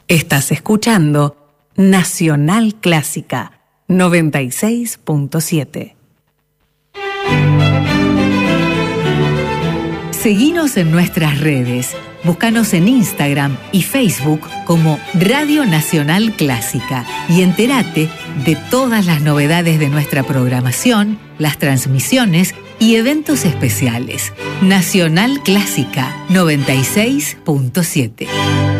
Estás escuchando Nacional Clásica 96.7. Seguinos en nuestras redes. Búscanos en Instagram y Facebook como Radio Nacional Clásica y entérate de todas las novedades de nuestra programación, las transmisiones y eventos especiales. Nacional Clásica 96.7.